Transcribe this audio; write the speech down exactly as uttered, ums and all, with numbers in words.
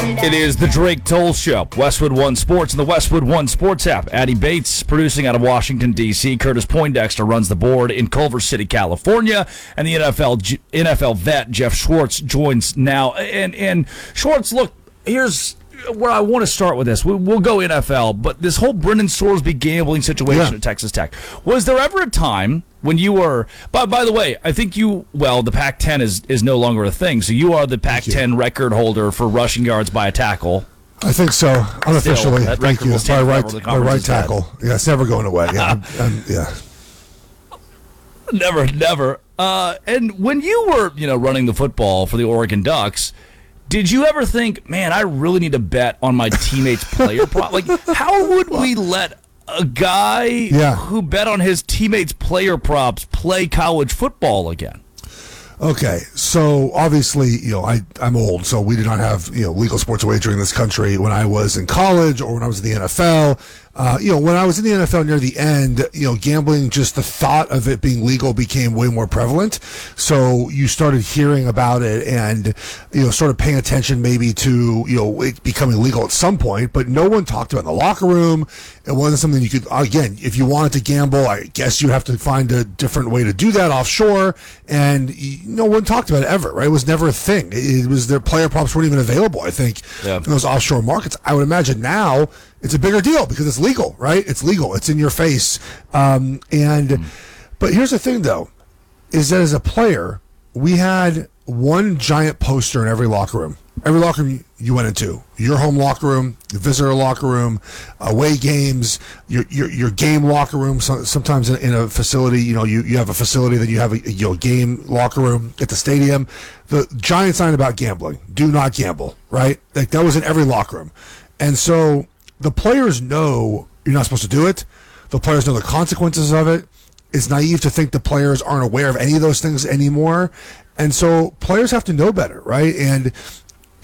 It is the Drake Toll Show, Westwood One Sports and the Westwood One Sports app. Addie Bates producing out of Washington, D C Curtis Poindexter runs the board in Culver City, California. And the N F L N F L vet Jeff Schwartz joins now. And, and Schwartz, look, here's where I want to start with this. We'll go N F L, but this whole Brendan Sorsby gambling situation yeah. at Texas Tech. Was there ever a time when you were, by, by the way, I think you, well, the Pac ten is, is no longer a thing, so you are the Pac ten record holder for rushing yards by a tackle. I think so, unofficially. Still, Thank you. It's my right, my right tackle. Had. Yeah, it's never going away. Yeah, I'm, I'm, yeah. Never, never. Uh, and when you were, you know, running the football for the Oregon Ducks, did you ever think, man, I really need to bet on my teammates' player prop? Like, how would we let a guy yeah. who bet on his teammates' player props play college football again? Okay, so obviously, you know, I, I'm old, so we did not have, you know, legal sports wagering in this country when I was in college or when I was in the N F L. Uh, you know, when I was in the N F L near the end, you know, gambling, just the thought of it being legal became way more prevalent. So you started hearing about it and, you know, sort of paying attention maybe to, you know, it becoming legal at some point, but no one talked about it in the locker room. It wasn't something you could, again, if you wanted to gamble, I guess you have to find a different way to do that offshore. And no one talked about it ever, right? It was never a thing. It was their player props weren't even available, I think, yeah. in those offshore markets. I would imagine now it's a bigger deal because it's legal, right? It's legal. It's in your face. Um, and, mm. but here's the thing though, is that as a player, we had one giant poster in every locker room. Every locker room you went into, your home locker room, your visitor locker room, away games, your your, your game locker room. So, sometimes in, in a facility, you know, you, you have a facility that you have a you know, game locker room at the stadium. The giant sign about gambling: do not gamble. Right? Like that was in every locker room, and so the players know you're not supposed to do it. The players know the consequences of it. It's naive to think the players aren't aware of any of those things anymore. And so players have to know better, right? And